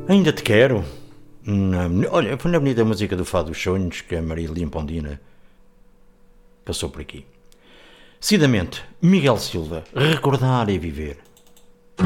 Ainda te quero. Olha, foi na Avenida Música do Fado dos Sonhos que a Maria Limpondina passou por aqui. Seguidamente, Miguel Silva, Recordar e Viver.